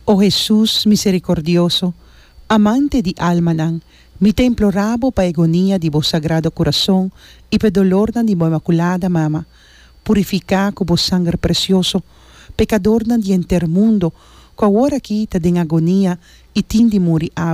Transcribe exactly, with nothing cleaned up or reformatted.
Oh Jesús misericordioso, amante di alma nan, mi te implorabo pa agonia di vos sagrado corazón y pe dolor nan di bo imaculada mama, purifica con vos sangue precioso, pecador nan di enter mundo, qua ora kita din agonia y tin di muri